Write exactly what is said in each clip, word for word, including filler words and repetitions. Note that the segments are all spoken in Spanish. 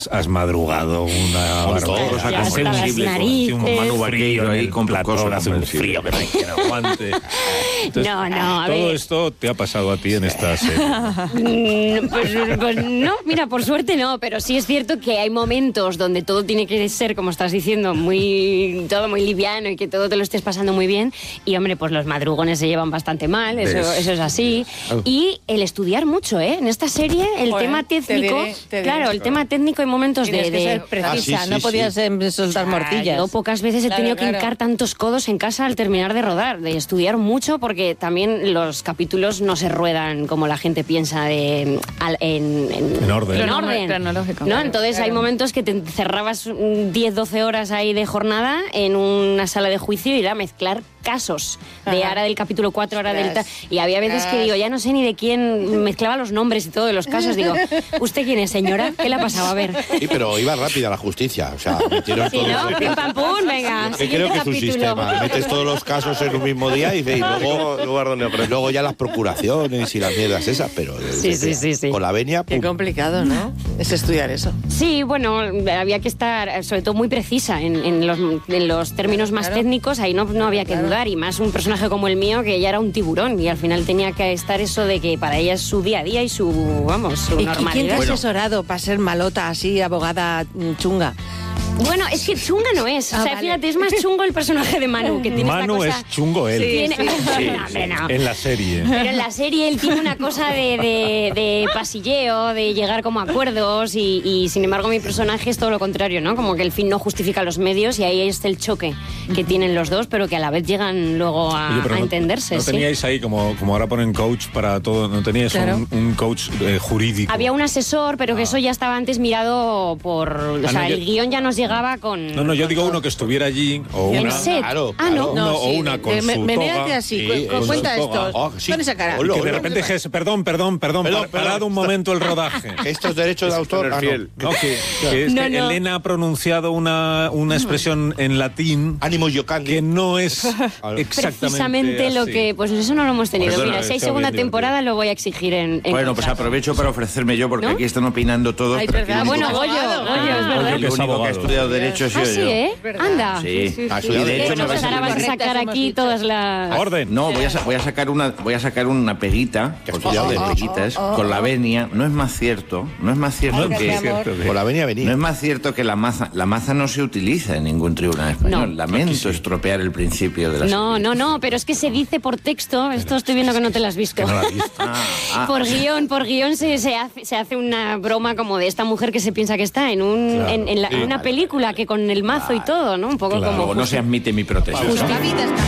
Has madrugado una barbaridad. Has sensible. Un Manu Vaqueiro ahí con platón, hace un frío que no hay quien aguante. Entonces, no, no, a todo ver. esto te ha pasado a ti en esta serie. Pues, pues no, mira, por suerte no, pero sí es cierto que hay momentos donde todo tiene que ser, como estás diciendo, muy todo muy liviano y que todo te lo estés pasando muy bien. Y hombre, pues los madrugones se llevan bastante mal, eso, eso es así. Y el estudiar mucho, ¿eh? En esta serie, el Joder, tema técnico, te diré, te diré. claro, el tema técnico hay momentos Tienes de... que de ser precisa, Ah, sí, sí, no sí. podías em, soltar morcillas. Yo pocas veces he Claro, tenido claro. que hincar tantos codos en casa al terminar de rodar, de estudiar mucho, porque también los capítulos no se ruedan como la gente piensa de, al- en, en, En orden. en Crono- orden. cronológico, ¿No? claro, Entonces claro. hay momentos que te encerrabas mm, diez, doce horas ahí de jornada en una sala de juicio y era mezclar casos de Ajá. ahora del capítulo cuatro, ahora del... ta- Ostras. Y había veces que digo, ya no sé ni de quién, mezclaba los nombres y todo de los casos. Digo, ¿usted quién es, señora? ¿Qué le ha pasado? A ver. Sí, pero iba rápida la justicia. O sea, metieron Sí, todos ¿no? los- Pim, pam, pum, venga. Que siguiente creo que es un capítulo. sistema. Metes todos los casos en un mismo día y, dice, y luego, luego ya las procuraciones y las mierdas esas, pero Sí, sí, sí, sí. con la venia, Qué pum. complicado, ¿no? Es estudiar eso. Sí, bueno, había que estar sobre todo muy precisa en, en los, en los términos más Claro. técnicos, ahí no, no había que Claro. dudar, y más un personaje como el mío que ya era un tiburón y al final tenía que estar eso de que para ella es su día a día y su, vamos, su ¿Y, y quién te normalidad. ha Bueno. asesorado para ser malota así, abogada mm, chunga? Bueno, es que chunga no es, Ah, o sea, vale. fíjate, es más chungo el personaje de Manu, que tiene Manu esta cosa... es chungo él. Tiene- Sí, No, hombre, no. En la serie. Pero en la serie él tiene una cosa de, de, de pasilleo, de llegar como a acuerdos y, y sin embargo mi personaje es todo lo contrario, ¿no? Como que el fin no justifica los medios y ahí está el choque que tienen los dos, pero que a la vez llegan luego a, Oye, pero a no- entenderse. No sí. teníais ahí, como, como ahora ponen coach para todo, no teníais Claro. un, un coach eh, jurídico. Había un asesor, pero que eso ya estaba antes mirado por... O Ah, sea, no, yo- el guión ya nos llegaba con... No, no, yo con digo todo. uno que estuviera allí, o En una... set. claro, Ah, no. Uno o sí, una que con me- su menéate toga. así, Sí, cu- cu- con cuenta su esto. toga. Oh, sí. Pon esa cara. Hola, Y que de hola. repente dijese, perdón, perdón, perdón, Perdón, pa- perdón. parad un momento el rodaje. Estos derechos de autor. Ah, no. No, que, que es No, que no. Elena ha pronunciado una, una expresión en latín Ánimo Yocandi. que no es exactamente Precisamente lo así. que... Pues eso no lo hemos tenido. Perdona, Mira, si hay está segunda bien temporada divertido. lo voy a exigir en... en Bueno, pues contrato. aprovecho para ofrecerme yo, porque ¿No? aquí están opinando todos. Ay, pero aquí verdad. el Ah, único- bueno, Goyo, abogado. Goyo, es verdad. Goyo, el que es único que ha abogado. estudiado Derecho ha sido Ah, sí, yo. ¿eh? Anda. Sí. Ah, Y sí, de de hecho Hecho, me pues vais a ahora vas a correctas sacar hemos aquí dicho. todas las... Orden. No, voy a, sa- voy a sacar una voy a sacar una peguita, Que ha porque estudiado son Derecho. peguitas, con la venia. No es más cierto, no es más cierto No, que es cierto que- Con la venia venía. no es más cierto que la maza, la maza no se utiliza en ningún tribunal español. No. Lamento estropear el principio de la No, serie. no, no, pero es que se dice por texto, esto estoy viendo que no te lo has visto. Que no la has visto. Ah, ah, Por guión, por guión se, se, hace, se hace una broma como de esta mujer que se piensa que está en, un, Claro. en, en la- en una película que con el mazo y todo, ¿no? Un poco Claro. como... luego no se admite mi protesta. Justo. La vida está...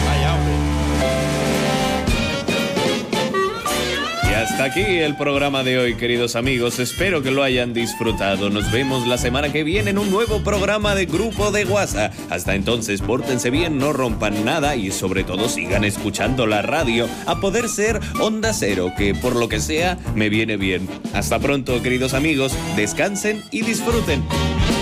Y hasta aquí el programa de hoy, queridos amigos. Espero que lo hayan disfrutado. Nos vemos la semana que viene en un nuevo programa de Grupo de WhatsApp. Hasta entonces, pórtense bien, no rompan nada y sobre todo sigan escuchando la radio, a poder ser Onda Cero, que por lo que sea me viene bien. Hasta pronto, queridos amigos. Descansen y disfruten.